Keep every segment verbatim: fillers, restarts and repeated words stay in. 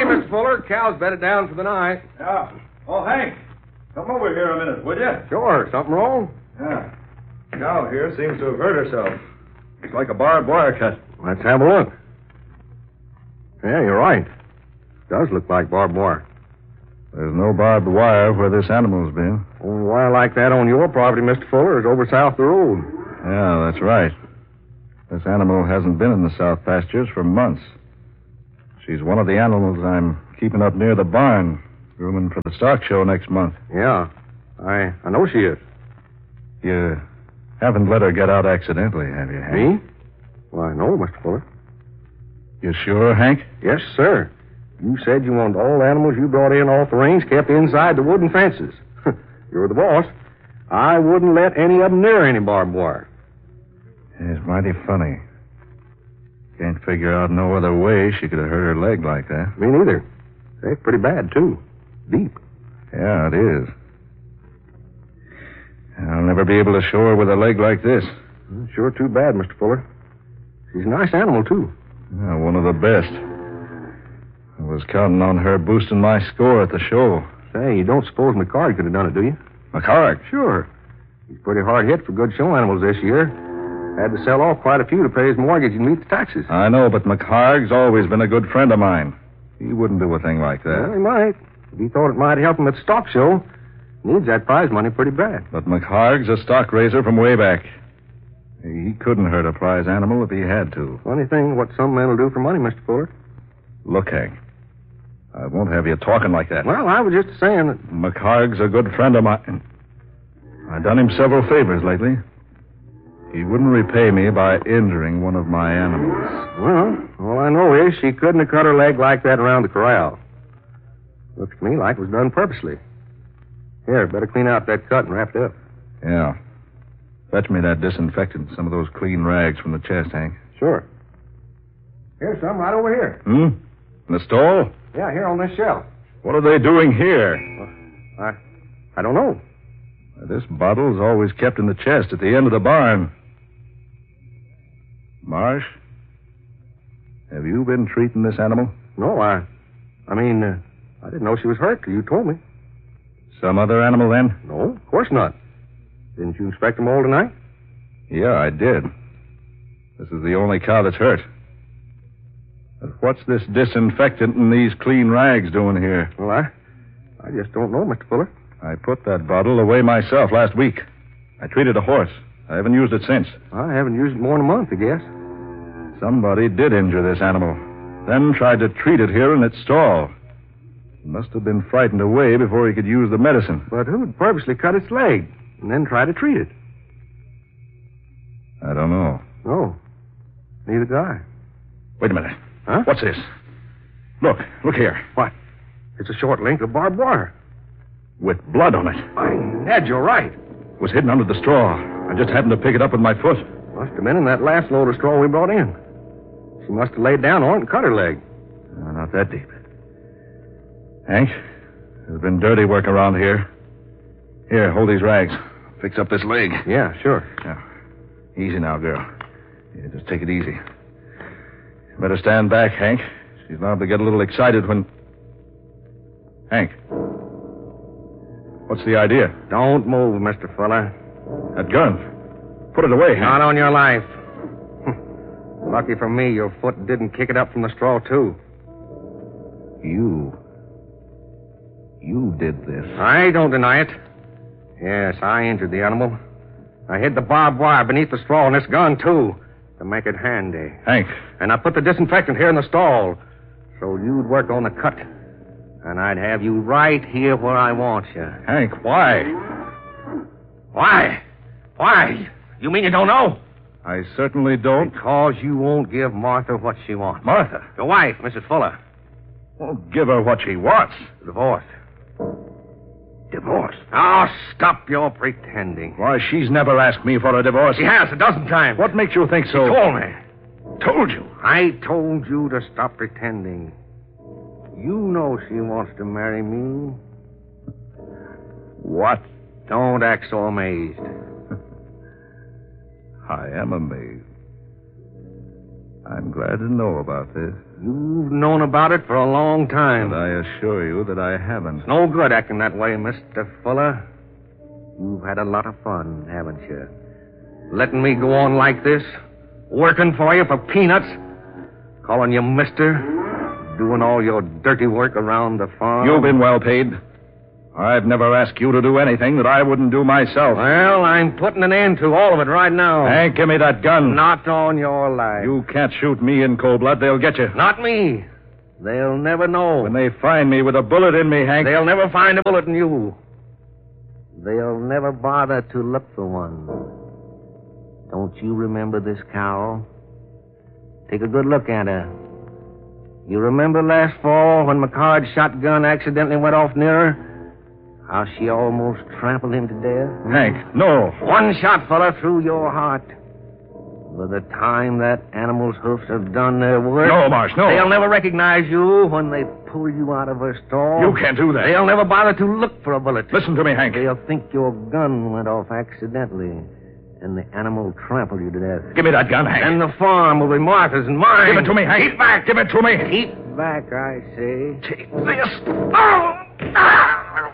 Mister Fuller. Cow's bedded down for the night. Yeah. Oh, Hank, come over here a minute, would you? Sure. Something wrong? Yeah. Cow here seems to have hurt herself. It's like a barbed wire cut. Let's have a look. Yeah, you're right. Does look like barbed wire. There's no barbed wire where this animal's been. Only wire like that on your property, Mister Fuller, is over south the road. Yeah, that's right. This animal hasn't been in the south pastures for months. She's one of the animals I'm keeping up near the barn, grooming for the stock show next month. Yeah, I I know she is. You haven't let her get out accidentally, have you, Hank? Me? Why, no, Mister Fuller. You sure, Hank? Yes, sir. You said you wanted all animals you brought in off the range kept inside the wooden fences. You're the boss. I wouldn't let any of them near any barbed wire. It's mighty funny. Can't figure out no other way she could have hurt her leg like that. Me neither. It's pretty bad, too. Deep. Yeah, it is. I'll never be able to show her with a leg like this. Sure too bad, Mister Fuller. She's a nice animal, too. Yeah, one of the best. I was counting on her boosting my score at the show. Say, you don't suppose McCard could have done it, do you? McCard? Sure. He's pretty hard hit for good show animals this year. Had to sell off quite a few to pay his mortgage and meet the taxes. I know, but McHarg's always been a good friend of mine. He wouldn't do a thing like that. Well, he might. If he thought it might help him at the stock show, needs that prize money pretty bad. But McHarg's a stock raiser from way back. He couldn't hurt a prize animal if he had to. Funny thing what some men will do for money, Mister Fuller. Look, Hank, I won't have you talking like that. Well, I was just saying that... McHarg's a good friend of mine. I've done him several favors lately. He wouldn't repay me by injuring one of my animals. Well, all I know is she couldn't have cut her leg like that around the corral. Looks to me like it was done purposely. Here, better clean out that cut and wrap it up. Yeah. Fetch me that disinfectant, some of those clean rags from the chest, Hank. Sure. Here's some right over here. Hmm? In the stall? Yeah, here on this shelf. What are they doing here? Well, I, I don't know. This bottle's always kept in the chest at the end of the barn. Marsh, have you been treating this animal? No, I... I mean, uh, I didn't know she was hurt till you told me. Some other animal, then? No, of course not. Didn't you inspect them all tonight? Yeah, I did. This is the only cow that's hurt. But what's this disinfectant and these clean rags doing here? Well, I... I just don't know, Mister Fuller. I put that bottle away myself last week. I treated a horse. I haven't used it since. I haven't used it more than a month, I guess. Somebody did injure this animal, then tried to treat it here in its stall. He must have been frightened away before he could use the medicine. But who'd purposely cut its leg and then try to treat it? I don't know. No. Neither do I. Wait a minute. Huh? What's this? Look, look here. What? It's a short length of barbed wire. With blood on it. By Ned, you're right. It was hidden under the straw. I just happened to pick it up with my foot. Must have been in that last load of straw we brought in. She must have laid down on it and cut her leg. No, not that deep. Hank, there's been dirty work around here. Here, hold these rags. Fix up this leg. Yeah, sure. Now, easy now, girl. Yeah, just take it easy. Better stand back, Hank. She's liable to get a little excited when... Hank. What's the idea? Don't move, Mister Fuller. That gun. Put it away, Hank. Not on your life. Lucky for me, your foot didn't kick it up from the straw, too. You... You did this. I don't deny it. Yes, I injured the animal. I hid the barbed wire beneath the straw in this gun, too, to make it handy. Hank. And I put the disinfectant here in the stall, so you'd work on the cut. And I'd have you right here where I want you. Hank, why? Why? Why? You mean you don't know? I certainly don't. Because you won't give Martha what she wants. Martha? Your wife, Missus Fuller. Won't give her what she wants. Divorce. Divorce? Oh, stop your pretending. Why, she's never asked me for a divorce. She has a dozen times. What makes you think so? She told me. Told you? I told you to stop pretending. You know she wants to marry me. What? Don't act so amazed. I am amazed. I'm glad to know about this. You've known about it for a long time. And I assure you that I haven't. No good acting that way, Mister Fuller. You've had a lot of fun, haven't you? Letting me go on like this, working for you for peanuts, calling you mister, doing all your dirty work around the farm. You've been well paid. I've never asked you to do anything that I wouldn't do myself. Well, I'm putting an end to all of it right now. Hank, give me that gun. Not on your life. You can't shoot me in cold blood. They'll get you. Not me. They'll never know. When they find me with a bullet in me, Hank... They'll never find a bullet in you. They'll never bother to look for one. Don't you remember this cow? Take a good look at her. You remember last fall when McCard's shotgun accidentally went off near her? How she almost trampled him to death? Hank, no. One shot, fella, through your heart. By the time that animal's hoofs have done their work... No, Marsh, no. They'll never recognize you when they pull you out of her stall. You can't do that. They'll never bother to look for a bullet. Listen to me, Hank. They'll think your gun went off accidentally, and the animal trampled you to death. Give me that gun, Hank. And the farm will be Martha's and mine. Give it to me, Hank. Keep back. Give it to me. Keep back, I say. Take this. Oh! Ah!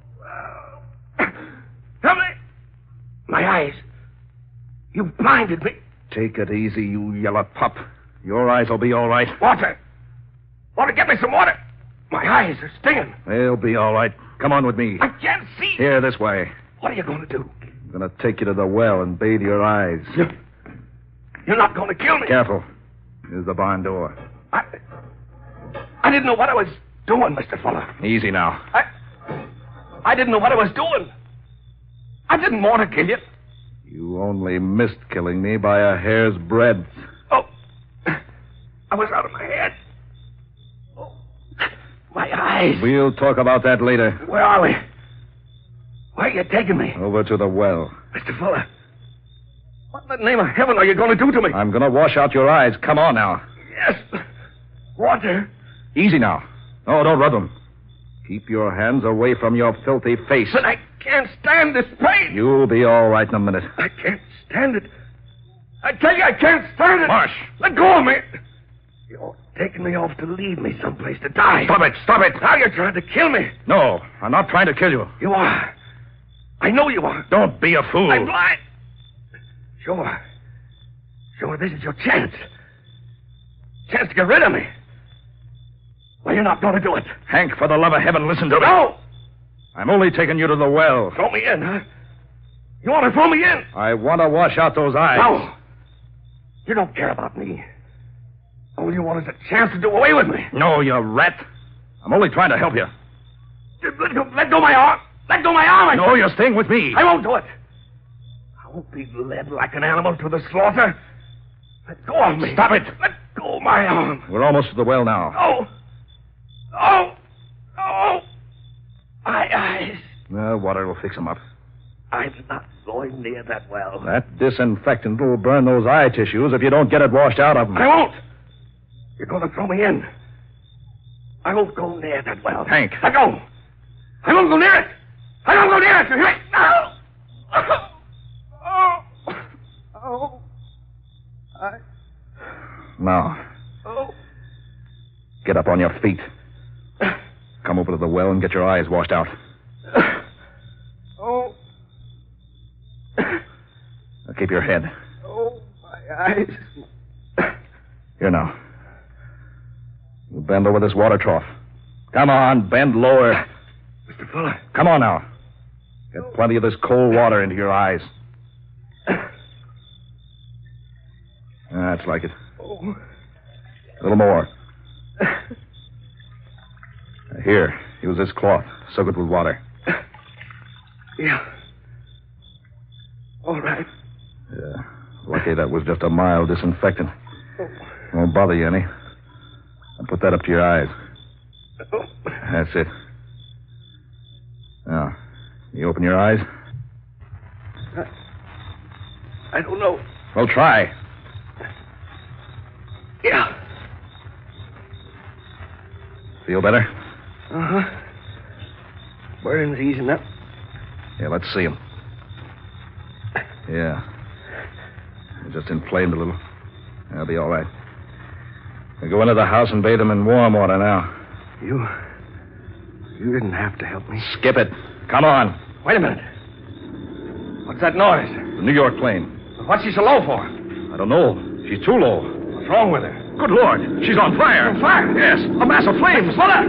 Help me! My eyes. You've blinded me. Take it easy, you yellow pup. Your eyes will be all right. Water. Water, get me some water. My eyes are stinging. They'll be all right. Come on with me. I can't see. Here, this way. What are you going to do? I'm going to take you to the well and bathe your eyes. You're, you're not going to kill me. Careful. Here's the barn door. I, I didn't know what I was doing, Mister Fuller. Easy now. I, I didn't know what I was doing. I didn't want to kill you. You only missed killing me by a hair's breadth. Oh, I was out of my head. Oh, my eyes. We'll talk about that later. Where are we? Where are you taking me? Over to the well. Mister Fuller, what in the name of heaven are you going to do to me? I'm going to wash out your eyes. Come on now. Yes. Water. Easy now. Oh, don't rub them. Keep your hands away from your filthy face. But I can't stand this pain. You'll be all right in a minute. I can't stand it. I tell you, I can't stand it. Marsh. Let go of me. You're taking me off to leave me someplace to die. Stop it. Stop it. Now you're trying to kill me. No, I'm not trying to kill you. You are. I know you are. Don't be a fool. I'm blind. Sure. Sure, this is your chance. Chance to get rid of me. Well, you're not going to do it. Hank, for the love of heaven, listen to me. No! I'm only taking you to the well. Throw me in, huh? You want to throw me in? I want to wash out those eyes. No. You don't care about me. All you want is a chance to do away with me. No, you rat. I'm only trying to help you. Let go, let go my arm. Let go my arm. I No, you're staying with me. I won't do it. I won't be led like an animal to the slaughter. Let go of me. Stop it. Let go my arm. We're almost to the well now. Oh. Oh. Oh. My eyes. The water will fix them up. I'm not going near that well. That disinfectant will burn those eye tissues if you don't get it washed out of them. I won't. You're going to throw me in. I won't go near that well. Hank. Let go. I won't go near it. I won't go near it. You hear me? No. Oh. Oh. I. Now, Oh. get up on your feet. Come over to the well and get your eyes washed out. Oh. Now keep your head. Oh, my eyes. Here now. You bend over this water trough. Come on, bend lower. Mister Fuller. Come on now. Get plenty of this cold water into your eyes. That's like it. Oh. A little more. Here, use this cloth. Soak it with water. Yeah. All right. Yeah. Lucky that was just a mild disinfectant. Won't bother you any. I'll put that up to your eyes. Oh. That's it. Now, you open your eyes? I don't know. Well, try. Yeah. Feel better? Uh-huh. Burn's easing up. Yeah, let's see him. Yeah. It just inflamed a little. That'll be all right. We go into the house and bathe him in warm water now. You... You didn't have to help me. Skip it. Come on. Wait a minute. What's that noise? The New York plane. What's she so low for? I don't know. She's too low. What's wrong with her? Good Lord. She's on fire. On fire? Yes. A mass of flames. What?